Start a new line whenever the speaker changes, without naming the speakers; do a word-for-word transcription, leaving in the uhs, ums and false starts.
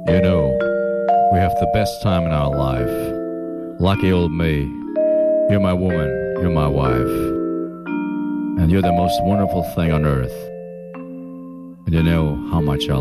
You know, we have the best time in our life. Lucky old me. You're my woman, you're my wife. And you're the most wonderful thing on earth. And you know how much I